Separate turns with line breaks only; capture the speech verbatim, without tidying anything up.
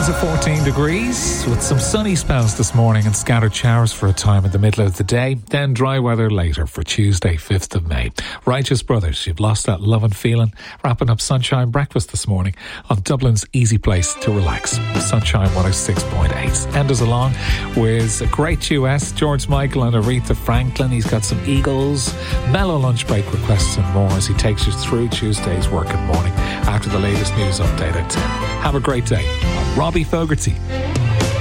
Highs of fourteen degrees with some sunny spells this morning and scattered showers for a time in the middle of the day. Then dry weather later for Tuesday, fifth of May. Righteous Brothers, You've Lost That Love and Feeling. Wrapping up Sunshine Breakfast this morning on Dublin's easy place to relax. Sunshine one oh six point eight. End us along with a great duet, George Michael and Aretha Franklin. He's got some Eagles, mellow lunch break requests and more as he takes you through Tuesday's working morning after the latest news update at ten. Have a great day. I'm Robbie Fogarty.